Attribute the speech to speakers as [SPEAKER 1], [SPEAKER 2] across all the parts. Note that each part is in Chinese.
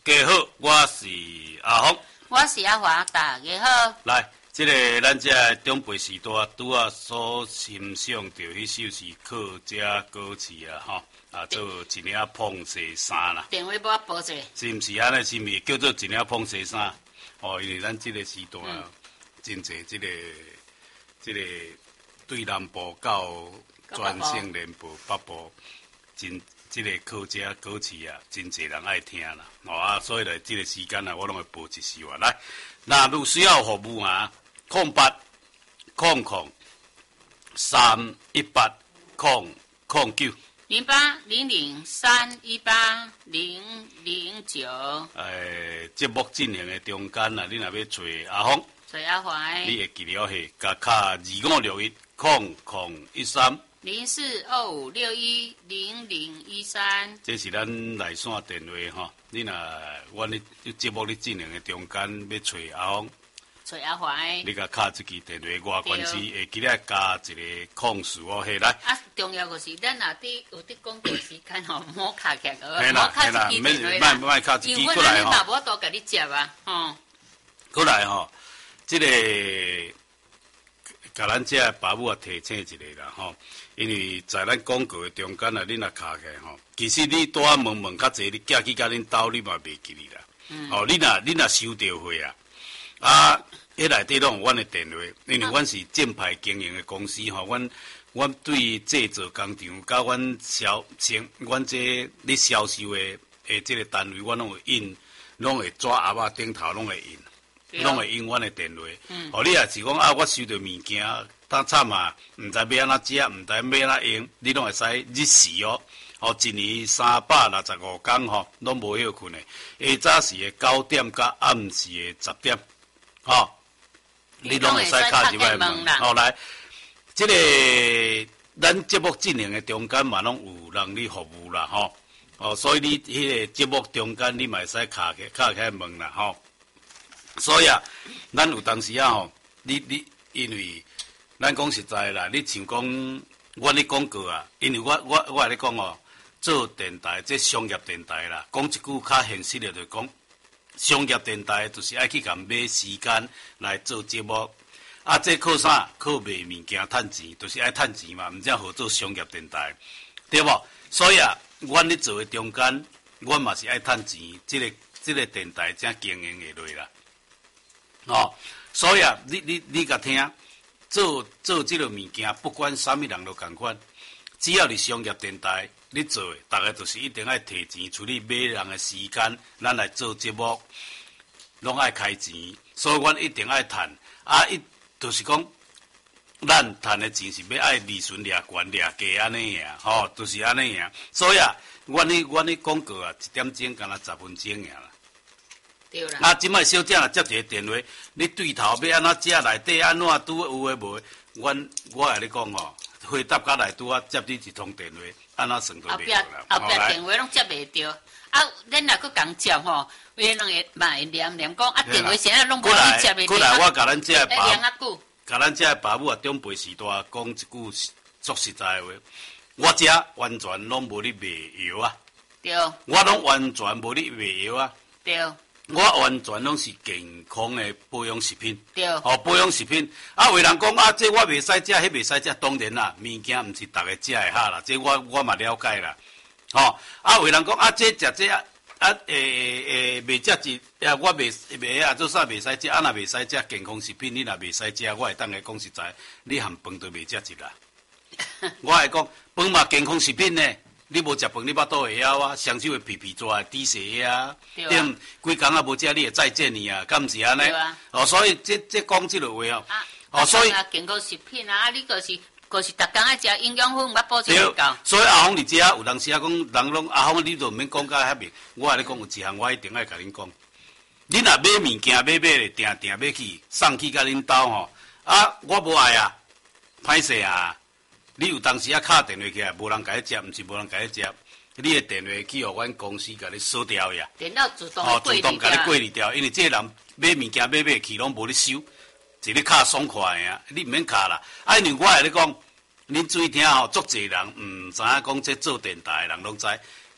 [SPEAKER 1] 家好，我是阿峰，
[SPEAKER 2] 我是阿华，大家好。
[SPEAKER 1] 来，这个咱这长辈时代拄啊所欣赏到迄首是客家歌词啊，吼啊做一领碰色衫啦。
[SPEAKER 2] 电话帮我报一下。
[SPEAKER 1] 是毋是安尼？是毋是叫做一领碰色衫？哦，因为咱这个时代真侪这个对南部到全省南部北部真。这个客家歌词啊，真侪人爱听啦，啊，所以咧，这个时间啊，我拢会播一首啊。来，那如需要服务啊，0800-318-009。
[SPEAKER 2] 0800-318-009。
[SPEAKER 1] 节目进行的中间啊，你若要找阿峰，
[SPEAKER 2] 找阿华，
[SPEAKER 1] 你会记了下，加卡2561-0013。
[SPEAKER 2] 0425610013，
[SPEAKER 1] 这是咱来线电话吼。你若阮咧节目咧进行的中间要找阿峰，
[SPEAKER 2] 找阿华，
[SPEAKER 1] 你甲卡这支电话，外关系会记得加一个控诉哦，嘿来。
[SPEAKER 2] 啊，重要就是咱若伫有伫广告时间吼，莫卡起个，
[SPEAKER 1] 莫
[SPEAKER 2] 卡一支电话啦。
[SPEAKER 1] 莫卡一支
[SPEAKER 2] 因为
[SPEAKER 1] 过来吼。
[SPEAKER 2] 嘛无多甲你接啊，吼。
[SPEAKER 1] 过来吼，这个甲咱这爸母啊提醒一下啦吼。因为在咱广告的中间啊，你若卡起吼，其实你多问较济，你寄去甲恁兜，你嘛袂记哩啦。哦，你若收到货啊，迄内底拢有阮的电话，因为阮是正牌经营的公司吼，阮对制作工厂，甲阮这咧销售的这个单位，阮拢会印，拢会纸盒仔顶头拢会印，拢会印阮的电话。哦，你若是讲我收到物件。当惨啊，毋知要安怎食，毋知要安怎用，你拢会使日时哦。哦，一年365天吼，拢无休困的。下早时的9点，甲暗时的10点，吼，你拢会使敲入来问。哦，来，这个咱节目进行的中间嘛，拢有人咧服务啦，吼。哦，所以你迄个节目中间，你嘛会使敲起来问啦，吼。所以啊，咱有当时啊，吼，你因为。咱讲实在啦，你像讲我咧广告啊，因为我咧讲哦，做电台这商业电台啦，讲一句较现实的，就讲商业电台就是爱去甲买时间来做节目，啊，这靠啥？靠卖物件趁钱，就是爱趁钱嘛，毋则好做商业电台，对无？所以啊，阮咧做的中间，阮嘛是爱趁钱，这个电台才经营下落啦，哦，所以啊，你甲听。做这个物件，不管啥物人都共款，只要是商业电台，你做的，大概就是一定爱提钱处理买人的时间，咱来做节目，拢爱开钱，所以阮一定爱趁。就是讲，咱趁的钱是要爱利润掠悬掠低安尼样，吼，就是安尼样。所以啊，阮咧广告啊，1点钟敢若10分钟尔啦。
[SPEAKER 2] 对啦。
[SPEAKER 1] 啊，即摆小姐若接一个电话，你对头要安怎食内底安怎拄有诶无？我来咧讲吼，回答甲来拄啊接你一通电话，安怎算都袂到啦。
[SPEAKER 2] 后壁电话拢接袂到，啊，咱若佫共接吼，有人会嘛会念讲啊，电话现在拢无你接袂到。
[SPEAKER 1] 过来，我甲咱这个爸，
[SPEAKER 2] 甲
[SPEAKER 1] 咱这个爸母啊，长辈时代讲一句足实在话，我遮完全拢无你卖药啊。
[SPEAKER 2] 对。
[SPEAKER 1] 我拢完全无你卖药啊。
[SPEAKER 2] 对。
[SPEAKER 1] 我完全拢是健康的保养食品，
[SPEAKER 2] 对，
[SPEAKER 1] 哦，保养食品。啊，有人讲啊，这我袂使食，迄袂使食，当然啦，物件毋是逐个食会哈啦，这我嘛了解啦，吼。啊，有人讲啊，这食这袂食我袂啊，做啥袂使食？啊，若袂使食健康食品，你若袂使食，我会当来讲实在，你含饭都袂食一啦。我会讲饭嘛健康食品呢。你无食饭，你巴肚会枵啊，双手会皮皮抓，滴血啊，对，规工啊无食，你会再见你啊，敢毋是安尼？哦，所以这讲即落话哦，
[SPEAKER 2] 哦，所以健康食品啊，你就是逐工爱食营养粉，捌补充够。
[SPEAKER 1] 所以阿峰，你遮有当时啊讲，人拢阿峰，你都毋免讲甲遐明，我来讲有一项，我一定爱甲恁讲，你若买物件买咧，定要去送去甲恁兜吼，啊，我无爱啊，歹势啊。你有当时啊敲电话起来，无人甲你接，毋是无人甲你接，你的电话去互阮公司甲你锁掉呀。
[SPEAKER 2] 电脑自动
[SPEAKER 1] 自动甲你过滤掉，因为这个人买物件买去拢无咧收，一咧敲爽快啊，你毋免敲啦。啊，因为我会咧讲，恁注意听吼，足侪人毋知影讲这做电台的人拢知，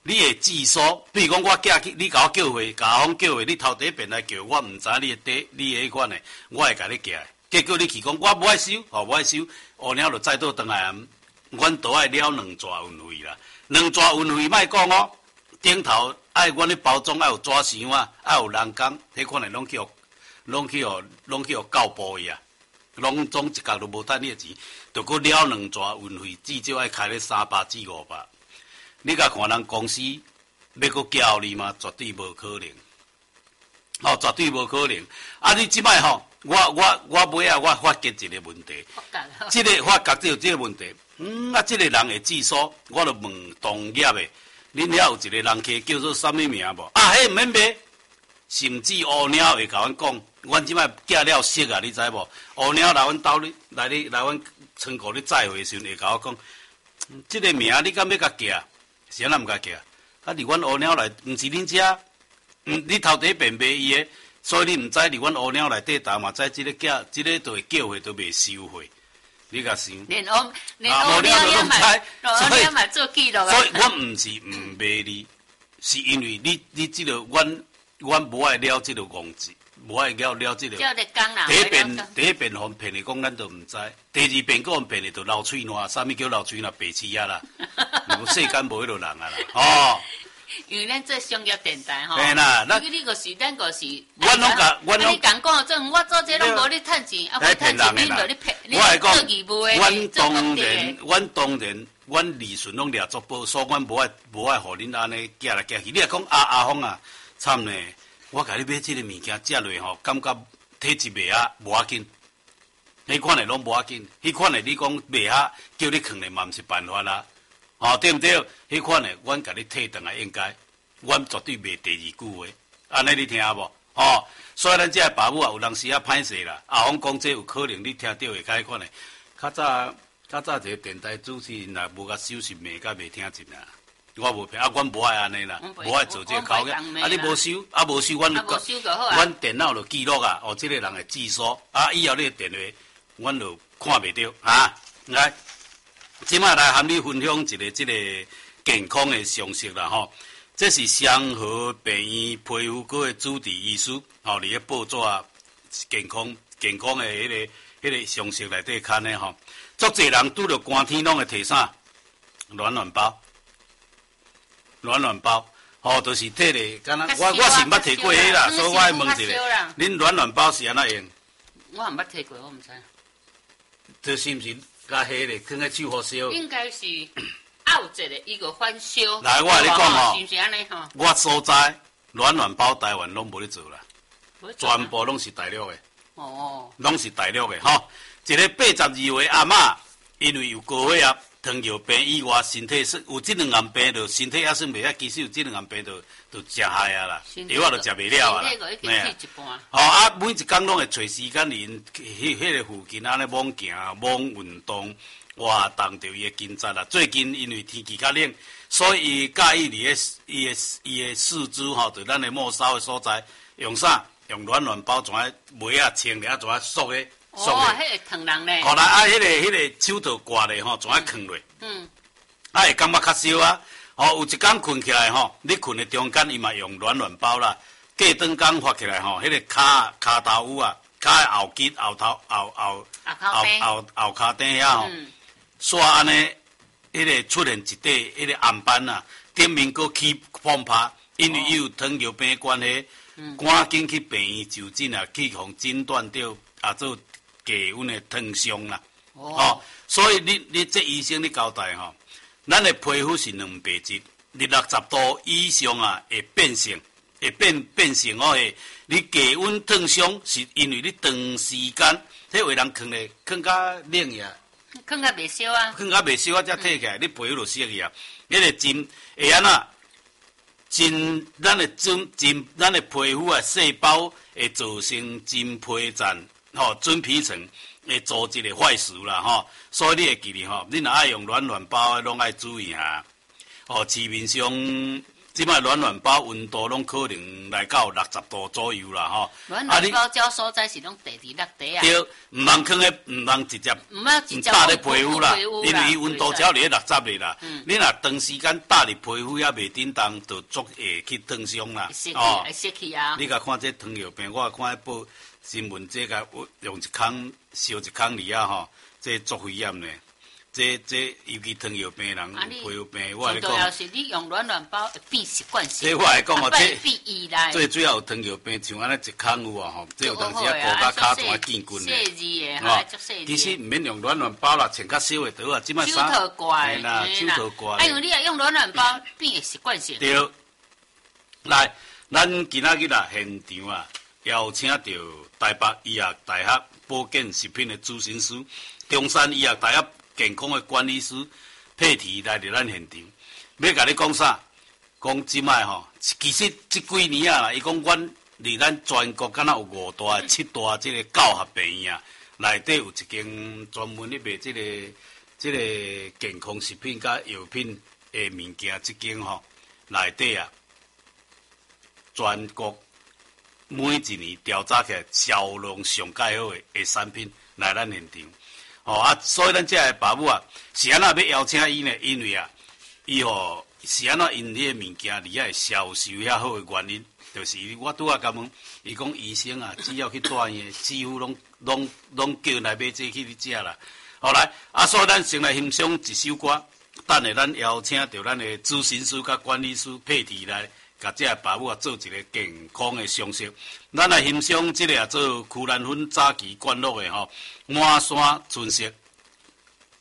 [SPEAKER 1] 你会记锁，比如讲我寄去，你甲我叫回，甲阿峰叫回，你头第一遍来叫我，毋知你的你迄款的，我会甲你寄。结果你去讲，我无爱收，无爱收，乌鸟就再倒转来，阮都爱了2纸运费啦。2纸运费莫讲哦，顶头爱阮咧包装，爱有纸箱啊，爱有人工，迄款的拢去互教部去啊，拢总一角都无趁你的钱，就搁了2纸运费，至少爱开咧300至500。你甲看人公司要搁交你吗？绝对无可能，绝对无可能。啊，你即摆吼，我尾仔我发觉一个问题，即个发觉到即个问题，即个人会自首，我就问同业的，恁遐有一个人客叫做啥物名无？迄毋免买，甚至乌鸟会甲阮讲，阮即摆寄了色啊，你知无？乌鸟来阮兜里来阮仓库咧载货时阵会甲我讲，即个名你敢要甲寄？是安怎毋甲寄？啊，伫阮乌鸟内，毋是恁遮，你头第一遍买伊的，所以你毋知伫阮乌鸟内底，嘛知即个就会叫货都袂收货，你甲想？
[SPEAKER 2] 连乌鸟也嘛做记录啊！
[SPEAKER 1] 所以我毋是毋卖你，是因为你即个阮无爱了即个戆字，无爱了即个。第一遍互骗的讲，咱都毋知；第二遍互骗的就流嘴烂，啥物叫流嘴烂？白痴啊啦！世间无迄落人啊啦，
[SPEAKER 2] 因为咱做商业电台吼，
[SPEAKER 1] 嘿啦，
[SPEAKER 2] 你就是咱就是，
[SPEAKER 1] 你
[SPEAKER 2] 讲做，我做这拢无你趁钱，啊，我趁钱，你无你骗，你做义务的，
[SPEAKER 1] 阮当然，阮利润拢掠足保守，阮无爱互恁安尼寄来寄去。你若讲阿峰啊，惨呢，我甲你买即个物件食落吼，感觉体质袂啊，无要紧。迄款的拢无要紧，迄款的你讲袂啊，叫你囥咧嘛毋是办法啦。对毋对？迄款的，阮甲你退转来应该，阮绝对袂第二句话，安尼你听无？所以咱这爸母啊，有当时啊歹势啦。阿峰讲这有可能你听到会迄款的。较早一个电台主持人若无甲收拾骂，甲袂听进啦。我无骗，阮无爱安尼啦，无爱做这口嘅。你无收，无收，阮电脑就记录啊。这个人的自首，以后你的电话，阮就看袂到来。即摆来和你分享一个即个健康的常识啦吼，这是祥和病院皮肤科的主治医师伫咧报纸健康的迄个常识内底看的吼，足侪人拄着寒天拢会摕啥暖包，就是摕咧，敢若我是毋捌摕过迄啦，所以我爱问一下，恁暖包是安怎用？
[SPEAKER 2] 我毋捌摕过，我毋知。
[SPEAKER 1] 这是毋是？甲迄个放喺手好烧，
[SPEAKER 2] 应该是拗一个伊个翻烧。
[SPEAKER 1] 来，我跟你讲吼，
[SPEAKER 2] 是毋是安尼吼？
[SPEAKER 1] 我所在暖包台湾拢无咧做啦，全部拢是大陆的。拢是大陆的吼。一个82岁阿嬷，因为有高血压、糖尿病以外，身体有这两样病，就身体也算袂歹。其实有这两样病，就食害啊啦，药就食袂了啊啦。每一工拢会找时间因迄个附近安尼猛行、猛运动、活动着伊的筋骨啦。最近因为天气较冷，所以伊介意伊的四肢吼，就咱的末梢的所在，用啥？用暖包怎啊尾啊穿咧，怎啊缩咧。
[SPEAKER 2] 迄个疼人咧。
[SPEAKER 1] 后来迄个手套挂咧吼，怎啊藏落？会感觉较烧啊。有一工困起来吼，你困的中间伊嘛用暖包啦。过顿工发起来吼，迄个骹头有啊，骹的后脊、后骹顶遐吼，煞安尼，迄个出现一块迄个暗斑啊，顶面搁起风拍，因为伊有糖尿病关系，赶紧去病院就诊啊，去互诊断到做低温的烫伤啦。所以你这医生你交代吼，咱的皮肤是两白质，你60度以上啊会变性。会变性你低温烫伤是因为你长时间，迄有人放较冷呀，
[SPEAKER 2] 放较袂烧啊，
[SPEAKER 1] 才摕起来，你皮肤就熟去啊。迄个针会安怎？咱的皮肤啊细胞会造成真皮层真皮层会做一个坏事啦所以你会记哩你若爱用暖包拢爱注意下市面上即摆暖包温度拢可能来到60度左右啦，吼。
[SPEAKER 2] 暖包照所在是拢地伫6地啊。
[SPEAKER 1] 对，唔通放咧，唔通直接，搭咧皮肤啦，因为伊温度只要伫60咧啦。你若长时间搭伫皮肤也袂叮当，就足会去烫伤啦。
[SPEAKER 2] 会失去啊！
[SPEAKER 1] 你甲看这糖尿病，我看报新闻，这个用一空烧一空里啊，吼，这足危险呢。这尤其糖尿病人、皮肤病，我来讲。
[SPEAKER 2] 最重要是你用暖包会变习惯性。
[SPEAKER 1] 这我来讲哦，这
[SPEAKER 2] 变依赖。
[SPEAKER 1] 最主要有糖尿病，像安尼一空有啊吼，这有当时啊，骨甲骹仲啊见棍咧。其实唔免用暖包啦，穿较少会得啊，即摆衫。
[SPEAKER 2] 手套怪
[SPEAKER 1] 啦，手套怪。
[SPEAKER 2] 哎呦，你若用暖包变习惯性。
[SPEAKER 1] 对，来，咱今仔日啊，现场啊，邀请到台北医学大学保健食品的主审师，中山医学大学健康的管理师佩提来到咱现场，要甲你讲啥？讲即摆吼，其实即几年啊，伊讲阮离咱全国敢若有5大、7大即个教学病院啊，内底有一间专门咧卖即个健康食品甲药品的物件，即间吼内底啊，全国每一年调查起来销量上介好的产品来咱现场。所以咱这个爸母啊，是安怎要邀请伊呢？因为啊，伊是安怎因迄个物件而会销售遐好的原因，就是我拄仔甲问，伊讲医生啊，只要去住院，几乎拢叫来买这去食啦。后来所以咱先来欣赏一首歌，等下咱邀请到咱的主审师甲管理师佩提来，甲这个爸母啊做一个健康的常识。咱来欣赏这个做屈兰芬早期灌录的满山春色。